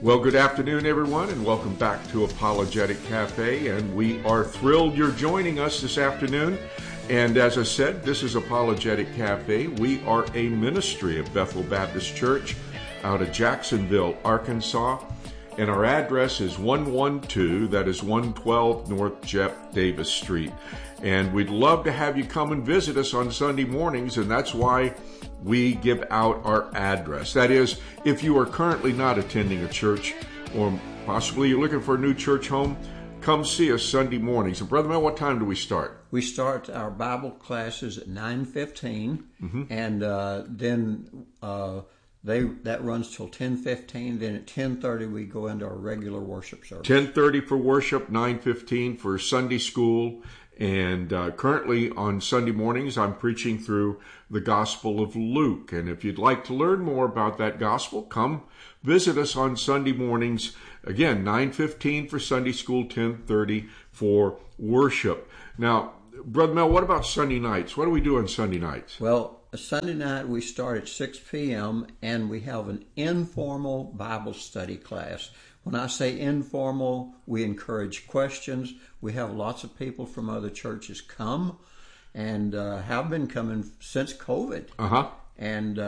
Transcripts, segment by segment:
Well, good afternoon, everyone, and welcome back to Apologetic Cafe. And we are thrilled you're joining us this afternoon. And as I said, this is Apologetic Cafe. We are a ministry of Bethel Baptist Church out of Jacksonville, Arkansas. And our address is 112, that is 112 North Jeff Davis Street. And we'd love to have you come and visit us on Sunday mornings, and that's why we give out our address. That is, if you are currently not attending a church, or possibly you're looking for a new church home, come see us Sunday mornings. And Brother Mel, what time do we start? We start our Bible classes at 9:15, and then that runs till 10:15. Then at 10:30 we go into our regular worship service. 10:30 for worship, 9:15 for Sunday school. And currently on Sunday mornings, I'm preaching through the Gospel of Luke. And if you'd like to learn more about that gospel, come visit us on Sunday mornings. Again, 9:15 for Sunday school, 10:30 for worship. Now, Brother Mel, what about Sunday nights? What do we do on Sunday nights? Well, Sunday night we start at 6 p.m. and we have an informal Bible study class. When I say informal, we encourage questions. We have lots of people from other churches come and have been coming since COVID. And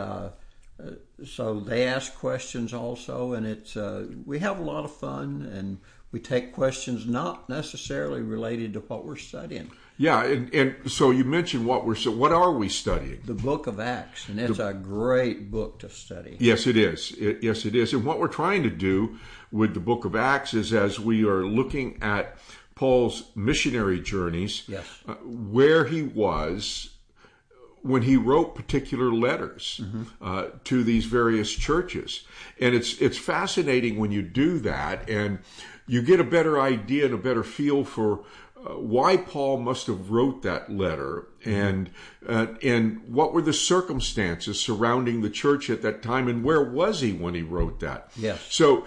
so they ask questions also, and it's we have a lot of fun, and we take questions not necessarily related to what we're studying. Yeah, and so you mentioned what are we studying? The book of Acts, and it's a great book to study. Yes, it is. Yes, it is. And what we're trying to do with the book of Acts is, as we are looking at Paul's missionary journeys, where he was when he wrote particular letters to these various churches. And it's fascinating when you do that, and you get a better idea and a better feel for why Paul must have wrote that letter, and what were the circumstances surrounding the church at that time, and where was he when he wrote that? Yes. So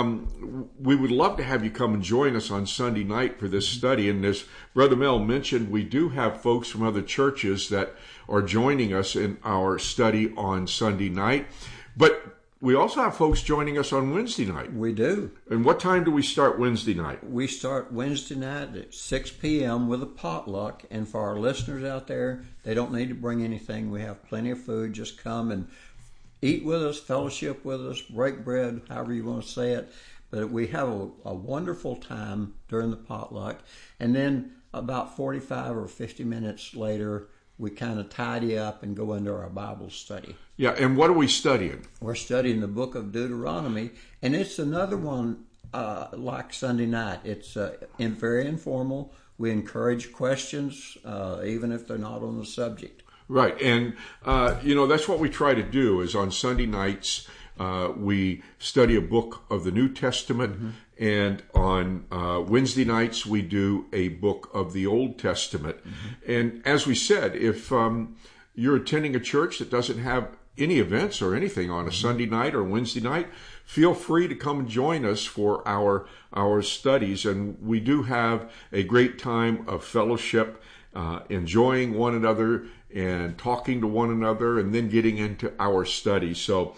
we would love to have you come and join us on Sunday night for this study. And as Brother Mel mentioned, we do have folks from other churches that are joining us in our study on Sunday night. But we also have folks joining us on Wednesday night. We do. And what time do we start Wednesday night? We start Wednesday night at 6 p.m. with a potluck. And for our listeners out there, they don't need to bring anything. We have plenty of food. Just come and eat with us, fellowship with us, break bread, however you want to say it. But we have a wonderful time during the potluck. And then about 45 or 50 minutes later, we kind of tidy up and go into our Bible study. Yeah, and what are we studying? We're studying the book of Deuteronomy, and it's another one like Sunday night. It's very informal. We encourage questions, even if they're not on the subject. Right, and that's what we try to do is on Sunday nights, we study a book of the New Testament, and on Wednesday nights we do a book of the Old Testament. And as we said, if you're attending a church that doesn't have any events or anything on a Sunday night or Wednesday night, feel free to come and join us for our studies. And we do have a great time of fellowship, enjoying one another and talking to one another, and then getting into our study. So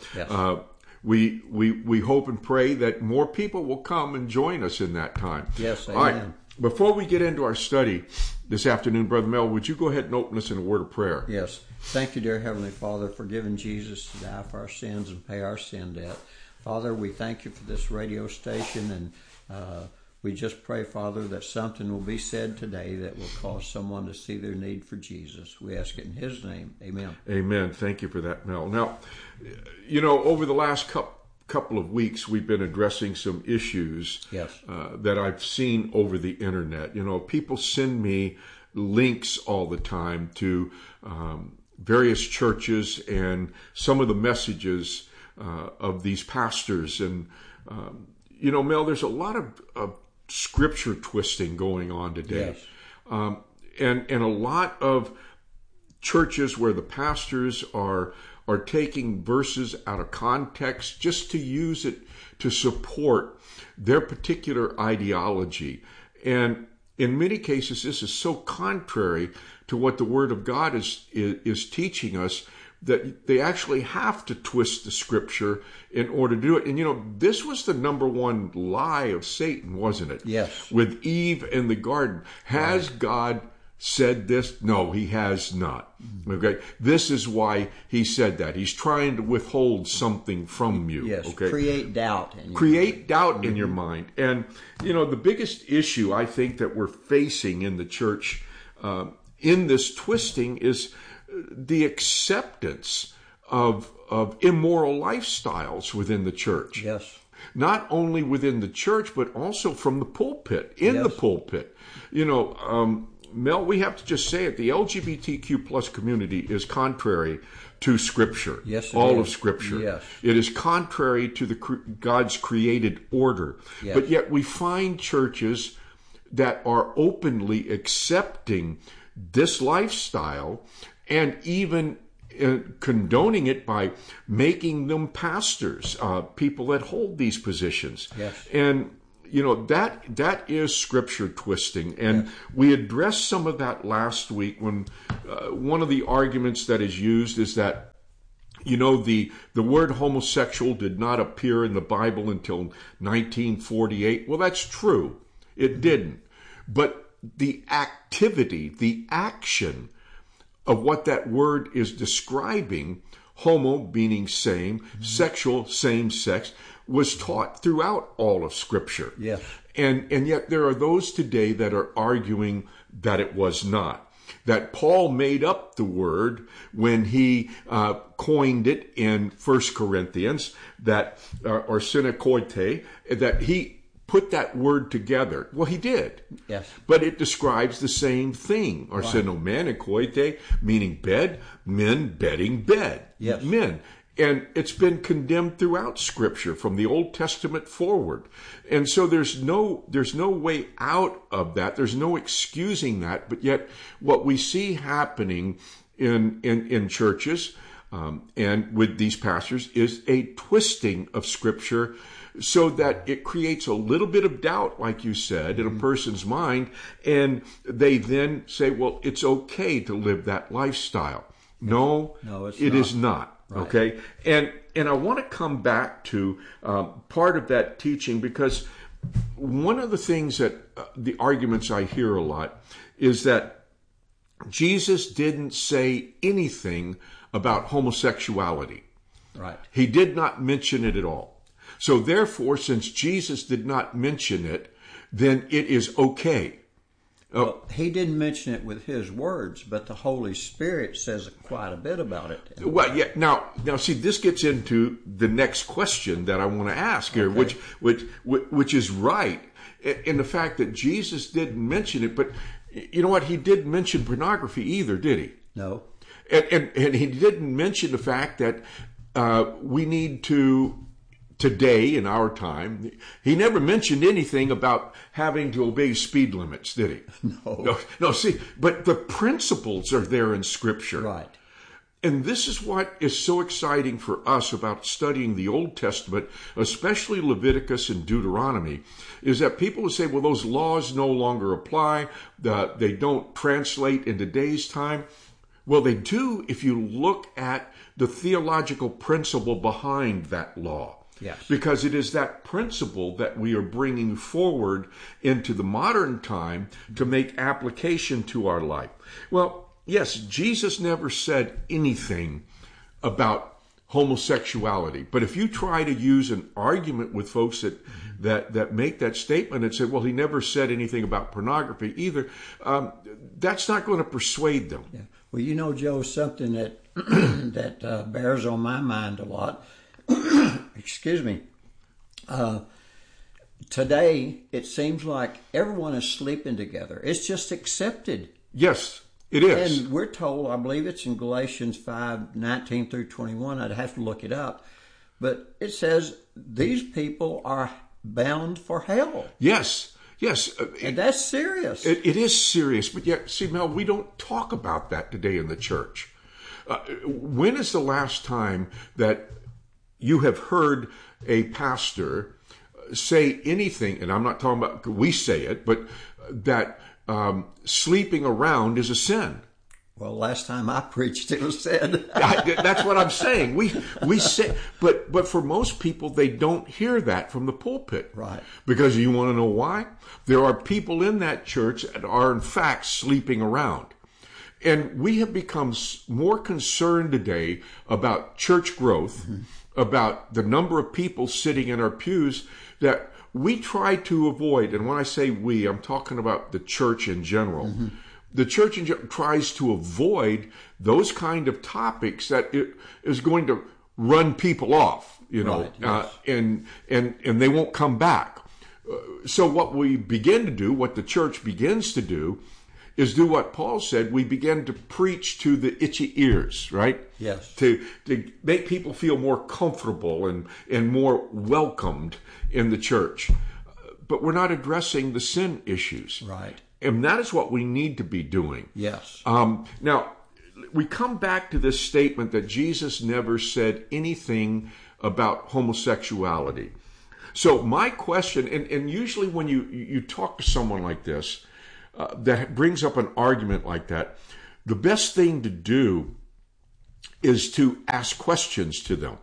we hope and pray that more people will come and join us in that time. Yes, amen. All right. Before we get into our study this afternoon, Brother Mel, would you go ahead and open us in a word of prayer? Yes. Thank you, dear Heavenly Father, for giving Jesus to die for our sins and pay our sin debt. Father, we thank you for this radio station, and we just pray, Father, that something will be said today that will cause someone to see their need for Jesus. We ask it in His name. Amen. Amen. Thank you for that, Mel. Now, over the last couple of weeks, we've been addressing some issues that I've seen over the internet. People send me links all the time to various churches and some of the messages of these pastors. And, Mel, there's a lot of scripture twisting going on today. Yes. And a lot of churches where the pastors are taking verses out of context just to use it to support their particular ideology. And in many cases, this is so contrary to what the Word of God is teaching us that they actually have to twist the Scripture in order to do it. And this was the number one lie of Satan, wasn't it? Yes. With Eve in the garden. Has God said this? No, he has not. Okay. This is why he said that. He's trying to withhold something from you. Yes. Okay. Create doubt in your Create doubt in your mind. And, the biggest issue I think that we're facing in the church in this twisting is the acceptance of immoral lifestyles within the church. Yes. Not only within the church, but also from the pulpit, in the pulpit. Mel, we have to just say it. The LGBTQ plus community is contrary to Scripture. Yes, all of Scripture. Yes. It is contrary to God's created order. Yes. But yet we find churches that are openly accepting this lifestyle and even condoning it by making them pastors, people that hold these positions. Yes. And that is Scripture twisting. And we addressed some of that last week when one of the arguments that is used is that, the word homosexual did not appear in the Bible until 1948. Well, that's true. It didn't. But the activity, the action of what that word is describing, homo meaning same, sexual, same sex, was taught throughout all of Scripture. Yes. And yet there are those today that are arguing that it was not. That Paul made up the word when he coined it in 1 Corinthians, that or synakoite, that he put that word together. Well, he did. Yes. But it describes the same thing. Arsenomen and koite, meaning bed, men bedding bed. Yes. Men. And it's been condemned throughout Scripture from the Old Testament forward. And so there's no way out of that. There's no excusing that. But yet what we see happening in churches and with these pastors is a twisting of Scripture so that it creates a little bit of doubt, like you said, in a person's mind. And they then say, well, it's okay to live that lifestyle. No, it is not. Right. Okay, and I want to come back to part of that teaching, because one of the things that the arguments I hear a lot is that Jesus didn't say anything about homosexuality. Right. He did not mention it at all. So therefore, since Jesus did not mention it, then it is okay. Well, he didn't mention it with his words, but the Holy Spirit says quite a bit about it. Well, yeah. Now, see, this gets into the next question that I want to ask here, which is right, in the fact that Jesus didn't mention it, but you know what? He didn't mention pornography either, did he? No. And he didn't mention the fact that we need to. Today, in our time, he never mentioned anything about having to obey speed limits, did he? No, see, but the principles are there in Scripture. Right. And this is what is so exciting for us about studying the Old Testament, especially Leviticus and Deuteronomy, is that people will say, well, those laws no longer apply, they don't translate in today's time. Well, they do if you look at the theological principle behind that law. Yes. Because it is that principle that we are bringing forward into the modern time to make application to our life. Well, yes, Jesus never said anything about homosexuality. But if you try to use an argument with folks that make that statement and say, well, he never said anything about pornography either, that's not going to persuade them. Yeah. Well, Joe, something that that bears on my mind a lot. Excuse me. Today, it seems like everyone is sleeping together. It's just accepted. Yes, it is. And we're told, I believe it's in Galatians 5:19 through 21. I'd have to look it up. But it says these people are bound for hell. Yes. And that's serious. It is serious. But yet, see, Mel, we don't talk about that today in the church. When is the last time that you have heard a pastor say anything, and I'm not talking about we say it, but that sleeping around is a sin? Well, last time I preached, it was said. That's what I'm saying. We say, but for most people, they don't hear that from the pulpit. Right. Because you want to know why? There are people in that church that are in fact sleeping around. And we have become more concerned today about church growth, about the number of people sitting in our pews, that we try to avoid. And when I say we, I'm talking about the church in general. The church in general tries to avoid those kind of topics that it is going to run people off, you know, right, yes. And they won't come back. So what we begin to do, what the church begins to do, is do what Paul said. We begin to preach to the itchy ears, right? Yes. To make people feel more comfortable and more welcomed in the church. But we're not addressing the sin issues. Right. And that is what we need to be doing. Yes. Now, we come back to this statement that Jesus never said anything about homosexuality. So my question, and usually when you talk to someone like this, that brings up an argument like that, the best thing to do is to ask questions to them.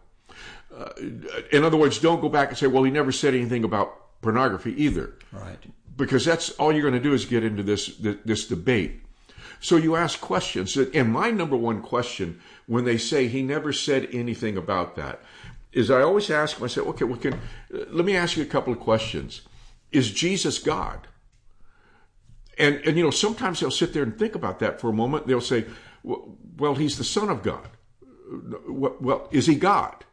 In other words, don't go back and say, well, he never said anything about pornography either. Right. Because that's all you're going to do is get into this debate. So you ask questions. And my number one question when they say he never said anything about that is I always ask them, I say, okay, let me ask you a couple of questions. Is Jesus God? And you know, sometimes they'll sit there and think about that for a moment. They'll say, well, he's the Son of God. Well, is he God?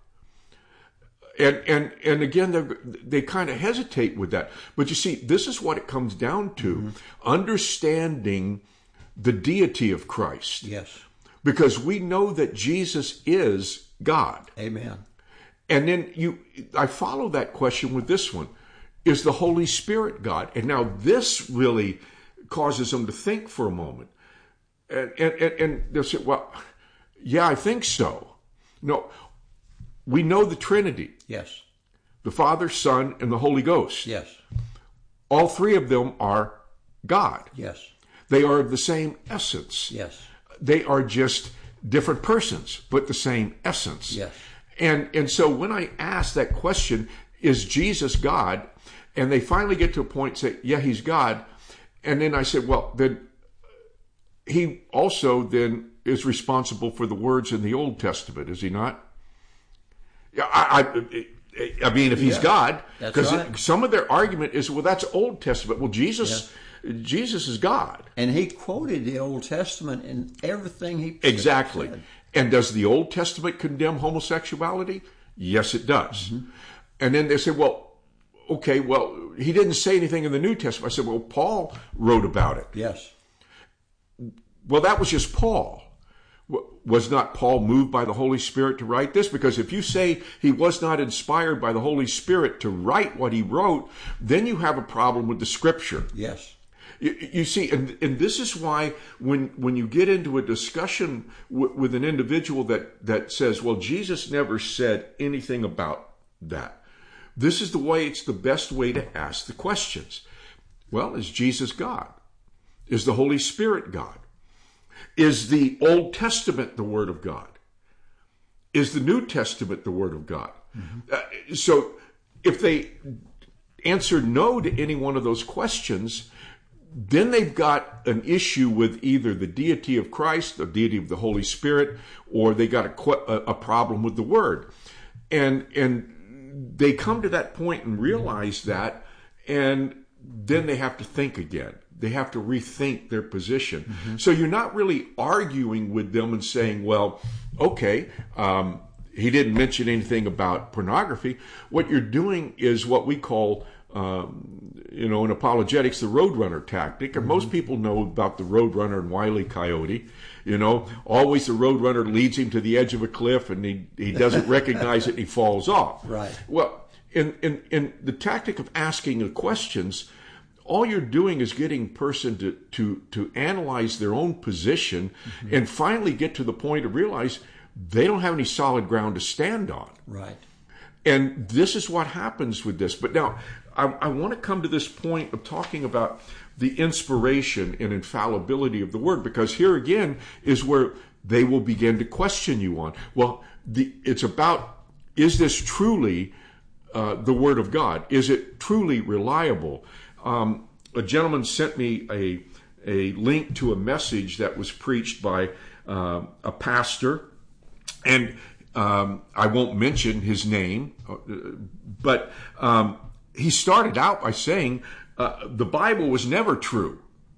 And again, they kind of hesitate with that. But you see, this is what it comes down to, understanding the deity of Christ. Yes. Because we know that Jesus is God. Amen. And then I follow that question with this one. Is the Holy Spirit God? And now this really causes them to think for a moment. And they'll say, well, yeah, I think so. No, we know the Trinity. Yes. The Father, Son, and the Holy Ghost. Yes. All three of them are God. Yes. They are of the same essence. Yes. They are just different persons, but the same essence. Yes. And so when I ask that question, is Jesus God? And they finally get to a point and say, yeah, he's God. And then I said, well, then he also then is responsible for the words in the Old Testament, is he not? Yeah, I mean, if he's God, because right. Some of their argument is, well, that's Old Testament. Well, Jesus is God. And he quoted the Old Testament in everything he Exactly. said. And does the Old Testament condemn homosexuality? Yes, it does. Mm-hmm. And then they say, well, okay, well, he didn't say anything in the New Testament. I said, well, Paul wrote about it. Yes. Well, that was just Paul. Was not Paul moved by the Holy Spirit to write this? Because if you say he was not inspired by the Holy Spirit to write what he wrote, then you have a problem with the Scripture. Yes. You see, and this is why when you get into a discussion with an individual that says, well, Jesus never said anything about that. This is the way, it's the best way to ask the questions. Well, is Jesus God? Is the Holy Spirit God? Is the Old Testament the Word of God? Is the New Testament the Word of God? Mm-hmm. So if they answer no to any one of those questions, then they've got an issue with either the deity of Christ, the deity of the Holy Spirit, or they got a problem with the Word. And they come to that point and realize that, and then they have to think again. They have to rethink their position. Mm-hmm. So you're not really arguing with them and saying, well, okay, he didn't mention anything about pornography. What you're doing is what we call, in apologetics, the roadrunner tactic. And most people know about the roadrunner and Wile E. Coyote. Always the roadrunner leads him to the edge of a cliff and he doesn't recognize it and he falls off. Right. Well, in the tactic of asking the questions, all you're doing is getting a person to analyze their own position and finally get to the point of realize they don't have any solid ground to stand on. Right. And this is what happens with this. But now, I want to come to this point of talking about the inspiration and infallibility of the Word, because here again is where they will begin to question you on. Well, it's about, is this truly the Word of God? Is it truly reliable? A gentleman sent me a link to a message that was preached by a pastor, and I won't mention his name, but he started out by saying the Bible was never true.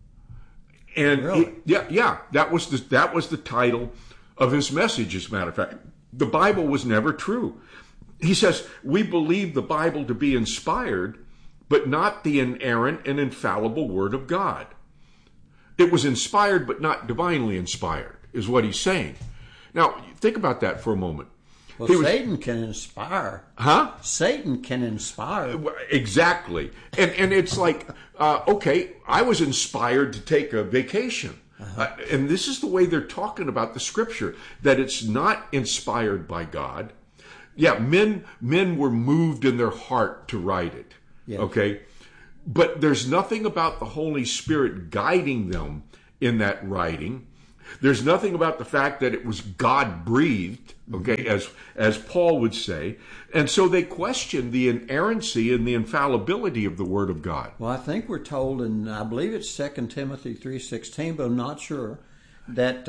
And really? That was the title of his message, as a matter of fact. The Bible was never true. He says, we believe the Bible to be inspired, but not the inerrant and infallible Word of God. It was inspired, but not divinely inspired, is what he's saying. Now, think about that for a moment. Well, Satan can inspire. Huh? Satan can inspire. Exactly. And it's like, okay, I was inspired to take a vacation. And this is the way they're talking about the Scripture, that it's not inspired by God. Yeah, men were moved in their heart to write it. Yes. Okay? But there's nothing about the Holy Spirit guiding them in that writing. There's nothing about the fact that it was God-breathed, okay, as Paul would say. And so they question the inerrancy and the infallibility of the Word of God. Well, I think we're told in, I believe it's 2 Timothy 3:16, but I'm not sure, that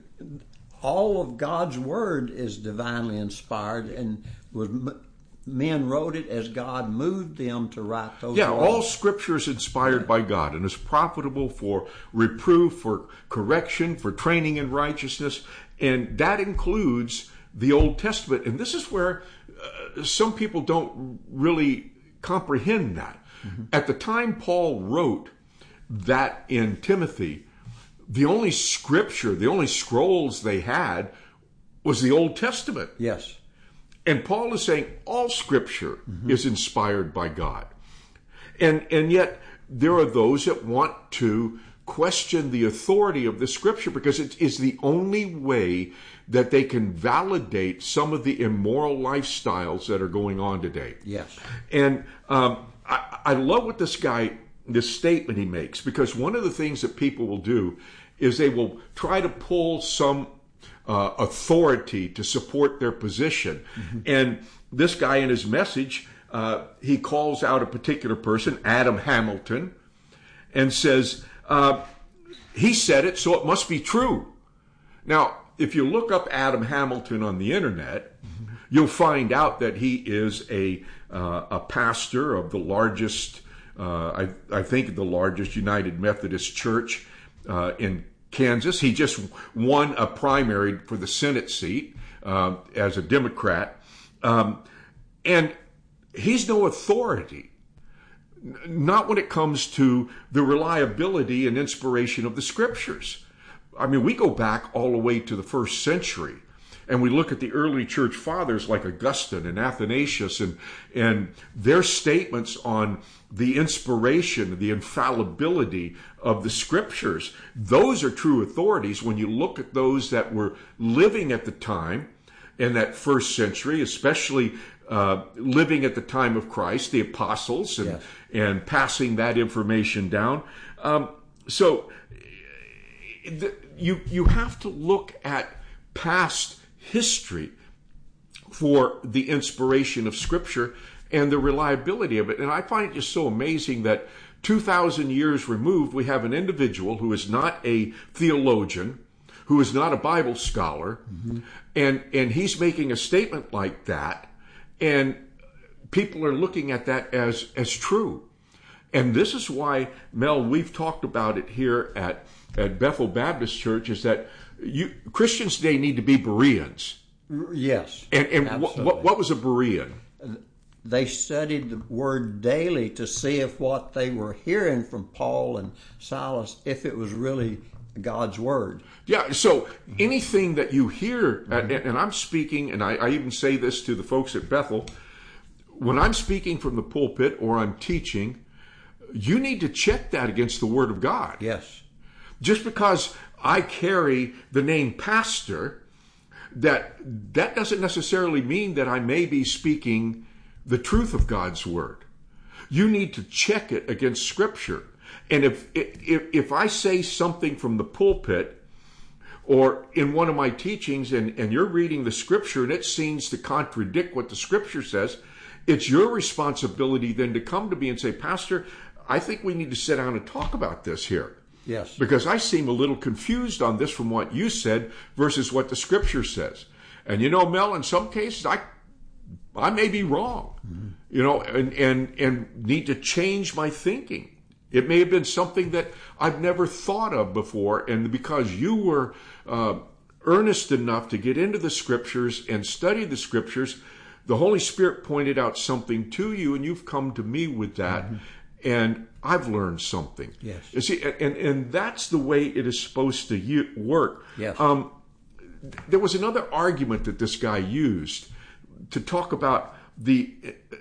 all of God's Word is divinely inspired and men wrote it as God moved them to write those words. All Scripture is inspired by God and is profitable for reproof, for correction, for training in righteousness, and that includes the Old Testament. And this is where some people don't really comprehend that. Mm-hmm. At the time Paul wrote that in Timothy, the only Scripture, the only scrolls they had was the Old Testament. Yes. And Paul is saying all Scripture is inspired by God. And yet there are those that want to question the authority of the Scripture because it is the only way that they can validate some of the immoral lifestyles that are going on today. Yes. And I love what this statement he makes, because one of the things that people will do is they will try to pull some authority to support their position. Mm-hmm. And this guy in his message, he calls out a particular person, Adam Hamilton, and says, he said it, so it must be true. Now, if you look up Adam Hamilton on the internet, you'll find out that he is a pastor of the largest, I think the largest United Methodist Church in Kansas. He just won a primary for the Senate seat as a Democrat. And he's no authority, not when it comes to the reliability and inspiration of the Scriptures. I mean, we go back all the way to the first century, and we look at the early church fathers like Augustine and Athanasius and their statements on the inspiration, the infallibility of the Scriptures. Those are true authorities when you look at those that were living at the time in that first century, especially living at the time of Christ, the apostles, and passing that information down. So you have to look at past history for the inspiration of Scripture and the reliability of it. And I find it just so amazing that 2,000 years removed, we have an individual who is not a theologian, who is not a Bible scholar, and he's making a statement like that, and people are looking at that as true. And this is why, Mel, we've talked about it here at Bethel Baptist Church, is that Christians today need to be Bereans. Yes. And what was a Berean? They studied the Word daily to see if what they were hearing from Paul and Silas, if it was really God's Word. Yeah, so anything that you hear, and I'm speaking, and I even say this to the folks at Bethel, when I'm speaking from the pulpit or I'm teaching, you need to check that against the Word of God. Yes. Just because I carry the name pastor that doesn't necessarily mean that I may be speaking the truth of God's word. You need to check it against Scripture. And if I say something from the pulpit or in one of my teachings and you're reading the Scripture and it seems to contradict what the Scripture says, it's your responsibility then to come to me and say, Pastor, I think we need to sit down and talk about this here. Yes. Because I seem a little confused on this from what you said versus what the Scripture says. And Mel, in some cases, I may be wrong, and need to change my thinking. It may have been something that I've never thought of before, and because you were earnest enough to get into the Scriptures and study the Scriptures, the Holy Spirit pointed out something to you, and you've come to me with that, and I've learned something. Yes. You see, and that's the way it is supposed to work. Yes. There was another argument that this guy used to talk about the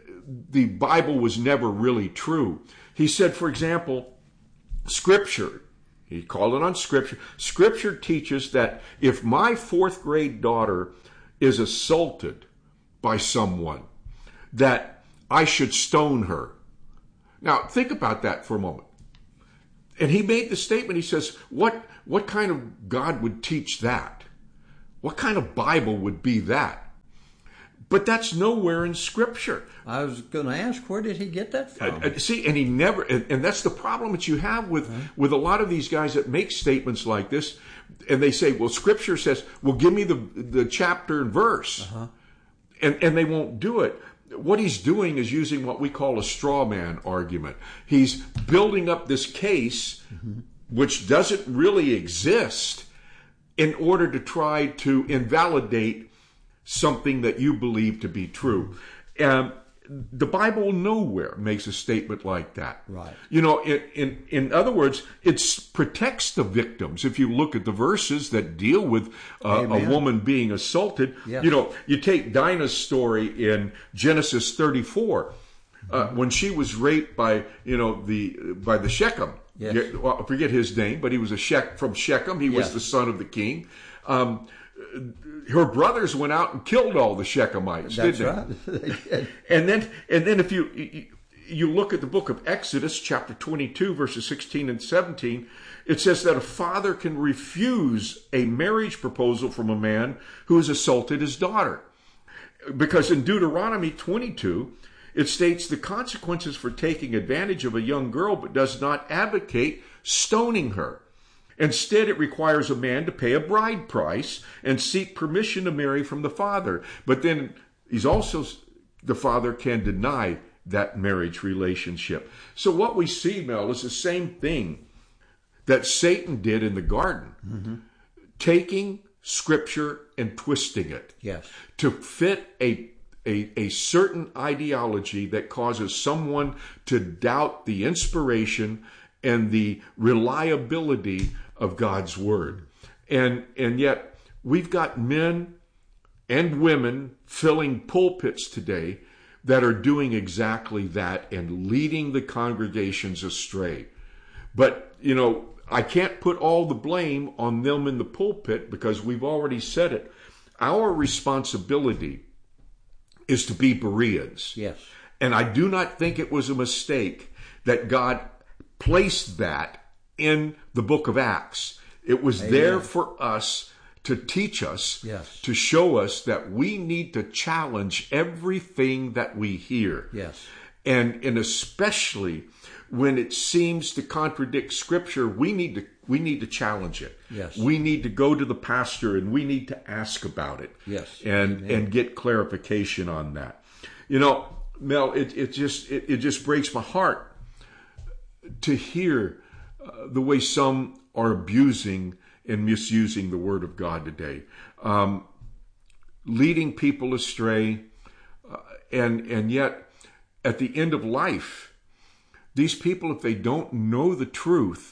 Bible was never really true. He said, for example, Scripture, he called it on Scripture. Scripture teaches that if my 4th grade daughter is assaulted by someone, that I should stone her. Now, think about that for a moment. And he made the statement, he says, what kind of God would teach that? What kind of Bible would be that? But that's nowhere in Scripture. I was going to ask, where did he get that from? See, and he never, and that's the problem that you have with a lot of these guys that make statements like this, and they say, well, Scripture says, well, give me the chapter and verse. And they won't do it. What he's doing is using what we call a straw man argument. He's building up this case, which doesn't really exist, in order to try to invalidate something that you believe to be true. The Bible nowhere makes a statement like that. Right. In other words, it protects the victims. If you look at the verses that deal with a woman being assaulted, yes. You take Dinah's story in Genesis 34, when she was raped by the Shechem. Yes. I forget his name, but he was from Shechem. He was the son of the king. Her brothers went out and killed all the Shechemites, That's didn't they? Right. They did. And then if you look at the book of Exodus, chapter 22, verses 16 and 17, it says that a father can refuse a marriage proposal from a man who has assaulted his daughter. Because in Deuteronomy 22, it states the consequences for taking advantage of a young girl, but does not advocate stoning her. Instead, it requires a man to pay a bride price and seek permission to marry from the father. But then the father can deny that marriage relationship. So what we see, Mel, is the same thing that Satan did in the garden, taking Scripture and twisting it to fit a certain ideology that causes someone to doubt the inspiration and the reliability of God's Word. And yet we've got men and women filling pulpits today that are doing exactly that and leading the congregations astray. But, I can't put all the blame on them in the pulpit because we've already said it. Our responsibility is to be Bereans. Yes. And I do not think it was a mistake that God placed that in the book of Acts. It was there for us to teach us, to show us that we need to challenge everything that we hear. Yes. And especially when it seems to contradict Scripture, we need to challenge it. Yes. We need to go to the pastor and we need to ask about it. Yes. And get clarification on that. Mel, it just breaks my heart to hear the way some are abusing and misusing the Word of God today, leading people astray, and yet at the end of life, these people, if they don't know the truth,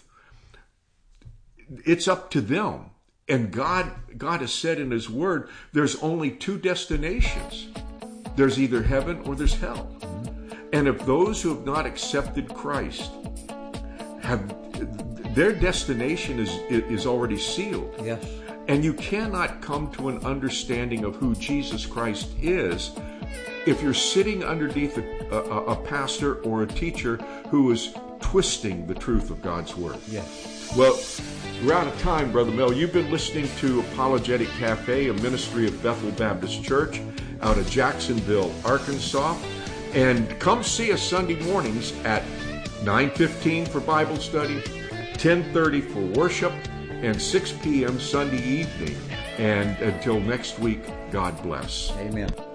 it's up to them. And God has said in His Word, there's only two destinations. There's either heaven or there's hell. And if those who have not accepted Christ their destination is already sealed. Yes. And you cannot come to an understanding of who Jesus Christ is if you're sitting underneath a pastor or a teacher who is twisting the truth of God's Word. Yes. Well, we're out of time, Brother Mel. You've been listening to Apologetic Cafe, a ministry of Bethel Baptist Church out of Jacksonville, Arkansas. And come see us Sunday mornings at 9:15 for Bible study, 10:30 for worship, and 6 p.m. Sunday evening. And until next week, God bless. Amen.